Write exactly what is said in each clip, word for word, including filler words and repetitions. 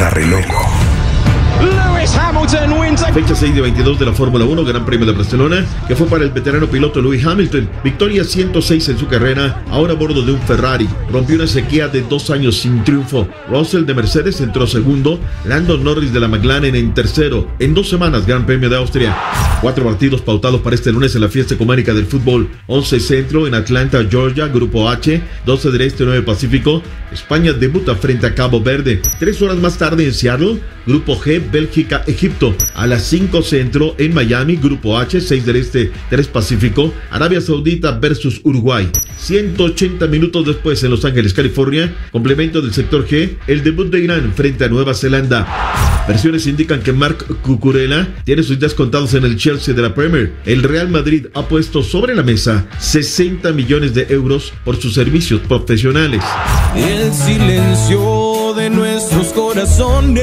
Contrarreloj. Fecha seis de veintidós de la Fórmula uno, Gran Premio de Barcelona, que fue para el veterano piloto Lewis Hamilton. Victoria ciento seis en su carrera, ahora a bordo de un Ferrari. Rompió una sequía de dos años sin triunfo. Russell de Mercedes entró segundo, Lando Norris de la McLaren en tercero. En dos semanas, Gran Premio de Austria. Cuatro partidos pautados para este lunes en la fiesta ecuménica del fútbol. once Centro en Atlanta, Georgia, Grupo H, doce del Este, nueve Pacífico. España debuta frente a Cabo Verde. Tres horas más tarde en Seattle, Grupo G, Bélgica, Egipto. A las cinco Centro en Miami, Grupo H, seis del Este, tres Pacífico. Arabia Saudita versus Uruguay. ciento ochenta minutos después en Los Ángeles, California, complemento del sector G, el debut de Irán frente a Nueva Zelanda. Versiones indican que Marc Cucurella tiene sus días contados en el Chelsea de la Premier. El Real Madrid ha puesto sobre la mesa sesenta millones de euros por sus servicios profesionales. El silencio de nuestros corazones.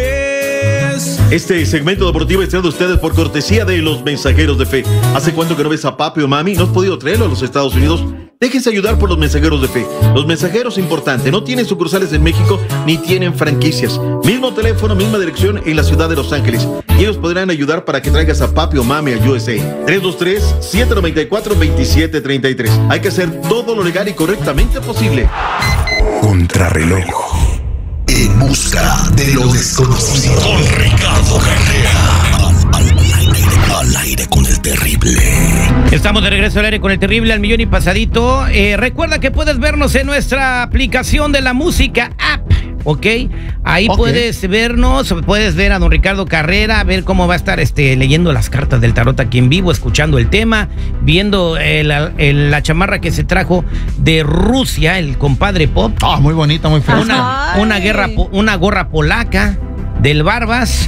Este segmento deportivo es traído a ustedes por cortesía de los Mensajeros de Fe. ¿Hace cuánto que no ves a papi o mami? ¿No has podido traerlo a los Estados Unidos? Déjense ayudar por los Mensajeros de Fe. Los Mensajeros, importante, no tienen sucursales en México ni tienen franquicias. Mismo teléfono, misma dirección en la ciudad de Los Ángeles. Y ellos podrán ayudar para que traigas a papi o mami a U S A. tres dos tres, siete nueve cuatro, dos siete tres tres. Hay que hacer todo lo legal y correctamente posible. Contrarreloj. En busca de lo desconocido. Con Ricardo Carrera. Al, al, al, aire, al aire con el terrible. Estamos de regreso al aire con el terrible al millón y pasadito. Eh, recuerda que puedes vernos en nuestra aplicación de la música app. ¿Ok? Ahí okay. Puedes vernos, puedes ver a don Ricardo Carrera, ver cómo va a estar este, leyendo las cartas del tarot aquí en vivo, escuchando el tema, viendo el, el, la chamarra que se trajo de Rusia, el compadre Pop. Ah, oh, muy bonita, muy fea. Una, una, guerra, una gorra polaca del Barbas.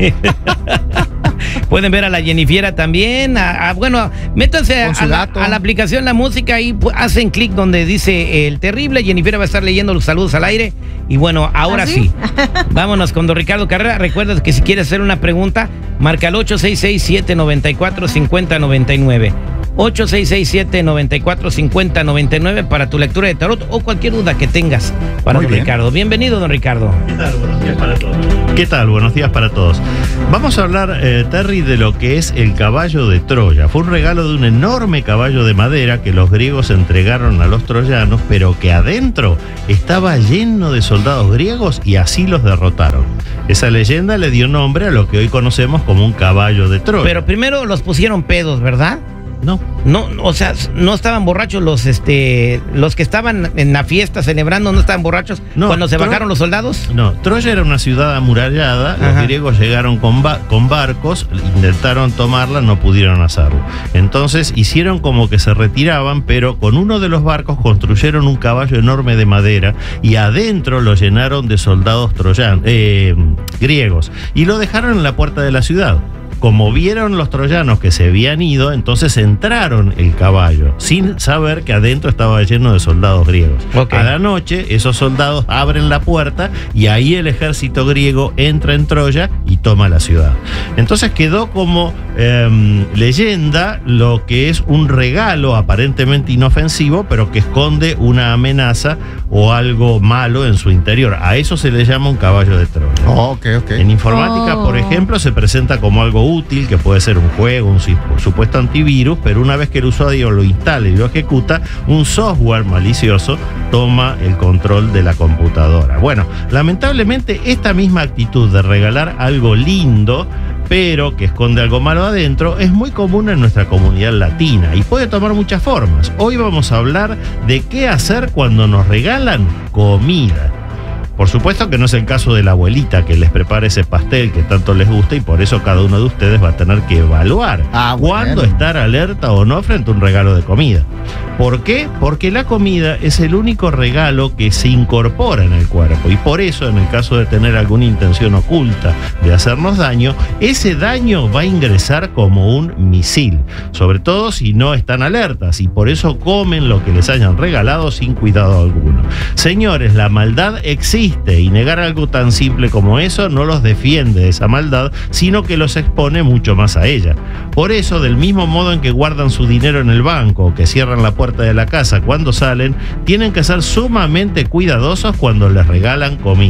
Pueden ver a la Jennifiera también. A, a, bueno, métanse a, a, la, a la aplicación La Música y pues, hacen clic donde dice el terrible. Jennifiera va a estar leyendo los saludos al aire. Y bueno, ahora ¿Ah, sí? sí. Vámonos con don Ricardo Carrera. Recuerda que si quieres hacer una pregunta, marca el ocho seis seis, siete nueve cuatro, cinco cero nueve nueve. ocho seis seis, siete nueve cuatro, cinco cero nueve nueve para tu lectura de tarot o cualquier duda que tengas para Muy don bien. Ricardo. Bienvenido, don Ricardo. ¿Qué tal? Buenos días para todos. ¿Qué tal? Buenos días para todos. Vamos a hablar, eh, Terry, de lo que es el caballo de Troya. Fue un regalo de un enorme caballo de madera que los griegos entregaron a los troyanos, pero que adentro estaba lleno de soldados griegos y así los derrotaron. Esa leyenda le dio nombre a lo que hoy conocemos como un caballo de Troya. Pero primero los pusieron pedos, ¿verdad? No. No, o sea, no estaban borrachos los este los que estaban en la fiesta celebrando, no estaban borrachos no, cuando se Tro bajaron los soldados. No, Troya era una ciudad amurallada. Ajá. Los griegos llegaron con, ba con barcos, intentaron tomarla, no pudieron hacerlo. Entonces hicieron como que se retiraban, pero con uno de los barcos construyeron un caballo enorme de madera y adentro lo llenaron de soldados troyanos, eh, griegos, y lo dejaron en la puerta de la ciudad. Como vieron los troyanos que se habían ido, entonces entraron el caballo, sin saber que adentro estaba lleno de soldados griegos. Okay. A la noche, esos soldados abren la puerta y ahí el ejército griego entra en Troya y toma la ciudad. Entonces quedó como eh, leyenda lo que es un regalo aparentemente inofensivo, pero que esconde una amenaza o algo malo en su interior. A eso se le llama un caballo de Troya. Oh, okay, okay. En informática, oh. por ejemplo, se presenta como algo útil, que puede ser un juego, un supuesto antivirus, pero una vez que el usuario lo instala y lo ejecuta, un software malicioso toma el control de la computadora. Bueno, lamentablemente esta misma actitud de regalar algo lindo pero que esconde algo malo adentro es muy común en nuestra comunidad latina y puede tomar muchas formas. Hoy vamos a hablar de qué hacer cuando nos regalan comida. Por supuesto que no es el caso de la abuelita que les prepara ese pastel que tanto les gusta y por eso cada uno de ustedes va a tener que evaluar ah, cuándo bueno. estar alerta o no frente a un regalo de comida. ¿Por qué? Porque la comida es el único regalo que se incorpora en el cuerpo y por eso en el caso de tener alguna intención oculta de hacernos daño, ese daño va a ingresar como un misil, sobre todo si no están alertas y por eso comen lo que les hayan regalado sin cuidado alguno. Señores, la maldad existe y negar algo tan simple como eso no los defiende de esa maldad, sino que los expone mucho más a ella. Por eso, del mismo modo en que guardan su dinero en el banco o que cierran la puerta de la casa cuando salen, tienen que ser sumamente cuidadosos cuando les regalan comida.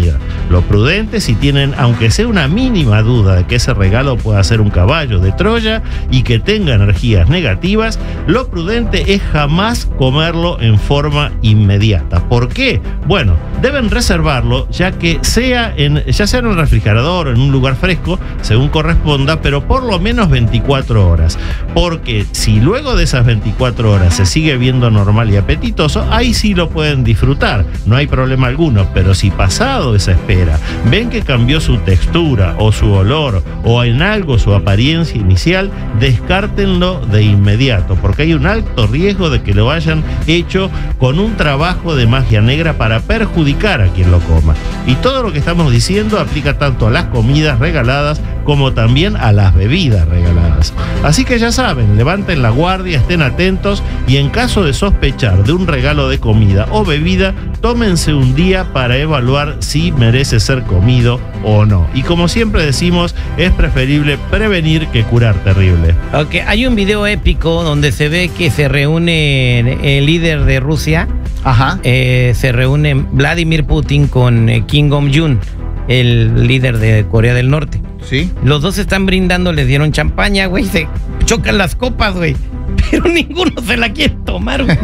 Lo prudente, si tienen, aunque sea una mínima duda de que ese regalo pueda ser un caballo de Troya y que tenga energías negativas, lo prudente es jamás comerlo en forma inmediata. ¿Por qué? Bueno, deben reservarlo, ya que sea en, ya sea en el refrigerador o en un lugar fresco, según corresponda, pero por lo menos veinticuatro horas. Porque si luego de esas veinticuatro horas se sigue viendo normal y apetitoso, ahí sí lo pueden disfrutar, no hay problema alguno. Pero si pasado esa espera ven que cambió su textura o su olor o en algo su apariencia inicial, descártenlo de inmediato, porque hay un alto riesgo de que lo hayan hecho con un trabajo de magia negra para perjudicar a quien lo coma. Y todo lo que estamos diciendo aplica tanto a las comidas regaladas como también a las bebidas regaladas. Así que ya saben, levanten la guardia, estén atentos y en caso de sospechar de un regalo de comida o bebida, tómense un día para evaluar si merece ser comido o no. Y como siempre decimos, es preferible prevenir que curar terrible. Ok, hay un video épico donde se ve que se reúne el líder de Rusia. Ajá. Eh, se reúne Vladimir Putin con eh, Kim Jong-un, el líder de Corea del Norte. Sí. Los dos están brindando, les dieron champaña, güey, se chocan las copas, güey. Pero ninguno se la quiere tomar, güey.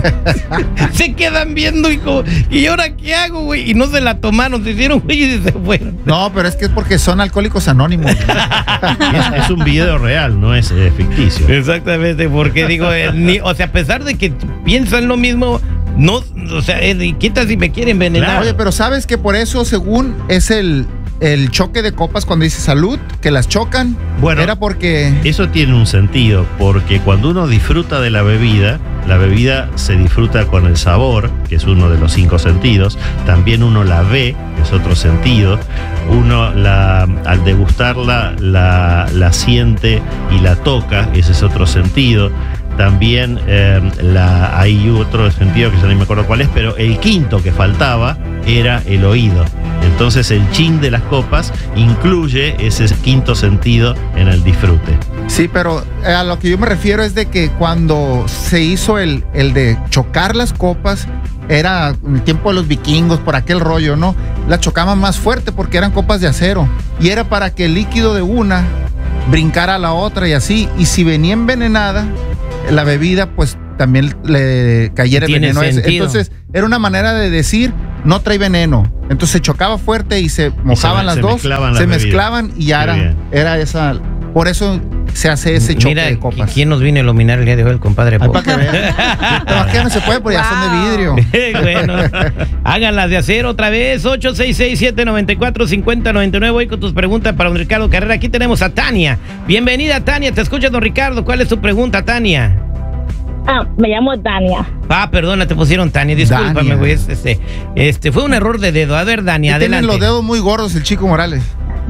Se quedan viendo y como, ¿y ahora qué hago, güey? Y no se la tomaron, se hicieron, güey, y se fueron. No, pero es que es porque son alcohólicos anónimos. es, es un video real, no es eh, ficticio. Exactamente, porque digo, eh, ni, o sea, a pesar de que piensan lo mismo, no, o sea, eh, ¿qué tal si me quieren envenenar? Claro. Oye, pero sabes que por eso, según es el... el choque de copas cuando dice salud, que las chocan, bueno, era porque... Eso tiene un sentido, porque cuando uno disfruta de la bebida, la bebida se disfruta con el sabor, que es uno de los cinco sentidos, también uno la ve, que es otro sentido, uno la, al degustarla la, la siente y la toca, ese es otro sentido. También eh, la, hay otro sentido que ya no me acuerdo cuál es, pero el quinto que faltaba era el oído. Entonces el chin de las copas incluye ese quinto sentido en el disfrute. Sí, pero a lo que yo me refiero es de que cuando se hizo el, el de chocar las copas, era en el tiempo de los vikingos, por aquel rollo, ¿no? La chocaban más fuerte porque eran copas de acero. Y era para que el líquido de una brincara a la otra y así. Y si venía envenenada, la bebida pues también le cayera el veneno ese. Entonces era una manera de decir no trae veneno. Entonces se chocaba fuerte y se mojaban y se, las se dos, mezclaban se las mezclaban y ya era, era esa. Por eso se hace ese choque Mira, de copas. ¿quién nos vino a iluminar el día de hoy? El compadre Ay, para que vean. Pero aquí no se puede porque wow. ya son de vidrio. Bueno, háganlas de acero otra vez. ocho seis seis, siete nueve cuatro, cinco cero nueve nueve. Voy con tus preguntas para don Ricardo Carrera. Aquí tenemos a Tania. Bienvenida, Tania. Te escucha don Ricardo. ¿Cuál es tu pregunta, Tania? Ah, me llamo Tania. Ah, perdona, te pusieron Tania. Discúlpame, güey. Este, este, fue un error de dedo. A ver, Tania, adelante. Tienen los dedos muy gordos el Chico Morales.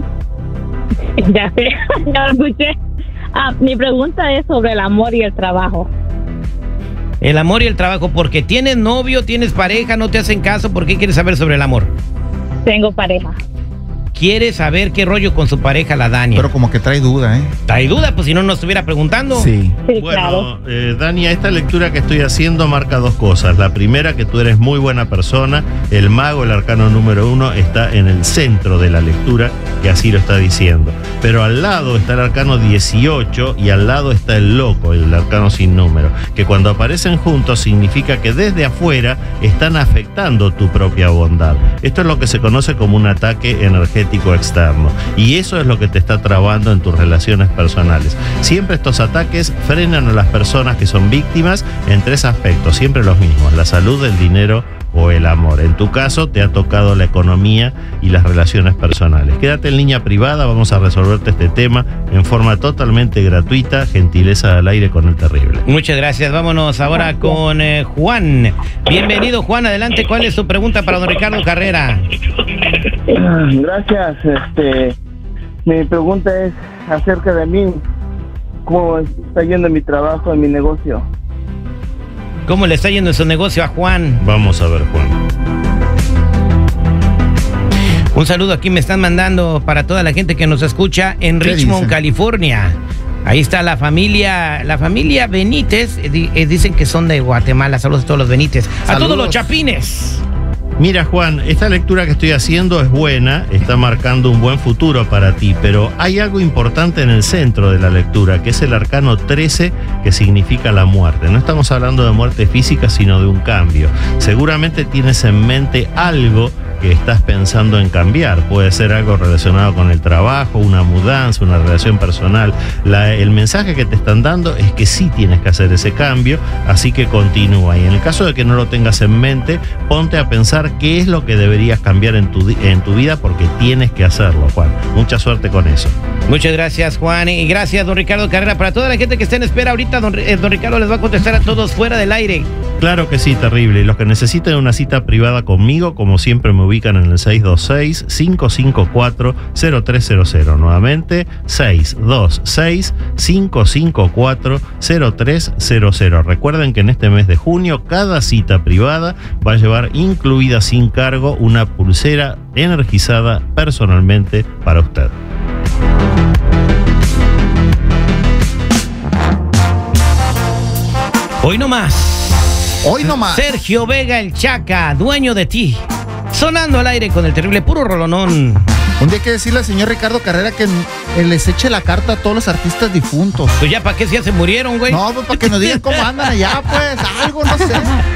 Ya sé, ya lo escuché. Ah, mi pregunta es sobre el amor y el trabajo. El amor y el trabajo, porque tienes novio, tienes pareja, no te hacen caso. ¿Por qué quieres saber sobre el amor? Tengo pareja. Quiere saber qué rollo con su pareja, la Dania. Pero como que trae duda, ¿eh? Trae duda, pues si no nos estuviera preguntando. Sí. Sí, bueno, claro. eh, Dania, esta lectura que estoy haciendo marca dos cosas. La primera, que tú eres muy buena persona. El mago, el arcano número uno, está en el centro de la lectura, que así lo está diciendo. Pero al lado está el arcano dieciocho y al lado está el loco, el arcano sin número, que cuando aparecen juntos significa que desde afuera están afectando tu propia bondad. Esto es lo que se conoce como un ataque energético externo, y eso es lo que te está trabando en tus relaciones personales. Siempre estos ataques frenan a las personas que son víctimas en tres aspectos, siempre los mismos: la salud, el dinero o el amor. En tu caso te ha tocado la economía y las relaciones personales. Quédate en línea privada, vamos a resolverte este tema en forma totalmente gratuita. Gentileza al aire con el terrible. Muchas gracias. Vámonos ahora con eh, Juan. Bienvenido, Juan, adelante. ¿Cuál es tu pregunta para don Ricardo Carrera? Gracias. Este, mi pregunta es acerca de mí. ¿Cómo está yendo mi trabajo, en mi negocio? ¿Cómo le está yendo en su negocio a Juan? Vamos a ver, Juan. Un saludo aquí me están mandando para toda la gente que nos escucha en Richmond, California. Ahí está la familia, la familia Benítez, eh, dicen que son de Guatemala. Saludos a todos los Benítez. A Saludos. Todos los chapines. Mira, Juan, esta lectura que estoy haciendo es buena, está marcando un buen futuro para ti, pero hay algo importante en el centro de la lectura, que es el arcano trece, que significa la muerte. No estamos hablando de muerte física, sino de un cambio. Seguramente tienes en mente algo que estás pensando en cambiar. Puede ser algo relacionado con el trabajo, una mudanza, una relación personal. La, el mensaje que te están dando es que sí tienes que hacer ese cambio, así que continúa. Y en el caso de que no lo tengas en mente, ponte a pensar qué es lo que deberías cambiar en tu, en tu vida, porque tienes que hacerlo, Juan. Mucha suerte con eso. Muchas gracias, Juan, y gracias, don Ricardo Carrera. Para toda la gente que está en espera ahorita, don, eh, don Ricardo les va a contestar a todos fuera del aire. Claro que sí, terrible. Y los que necesiten una cita privada conmigo, como siempre, me ubican en el seis dos seis, cinco cinco cuatro, cero tres cero cero. Nuevamente, seis dos seis, cinco cinco cuatro, cero tres cero cero. Recuerden que en este mes de junio, cada cita privada va a llevar incluida sin cargo una pulsera energizada personalmente para usted. Hoy no más. Hoy no más. Sergio Vega, el Chaca, dueño de ti. Sonando al aire con el terrible puro rolonón. Un día hay que decirle al señor Ricardo Carrera que les eche la carta a todos los artistas difuntos. Pues ya, ¿para qué si ya se murieron, güey? No, pues para que nos digan cómo andan allá, pues, algo, no sé.